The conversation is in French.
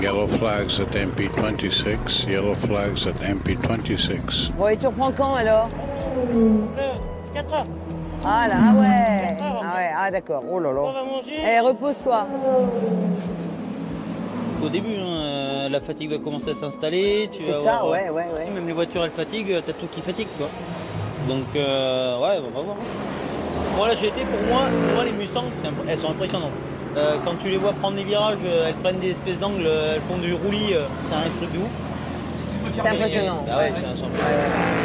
Yellow flags at MP26, yellow flags at MP26. Bon, et tu reprends quand alors? 4 heures. Ah là, ah ouais. 4 heures, Ah ouais, ah d'accord. Oh là On là. va manger. Eh, repose-toi. Au début, la fatigue va commencer à s'installer. C'est ça, ouais. Même les voitures, elles fatiguent, t'as tout qui fatigue, quoi. Donc, ouais, on va voir. Bon, la GT, pour moi, les Mustangs, elles sont impressionnantes. Quand tu les vois prendre les virages, elles prennent des espèces d'angles, elles font du roulis, c'est un truc de ouf. C'est impressionnant. Ah ouais, c'est impressionnant.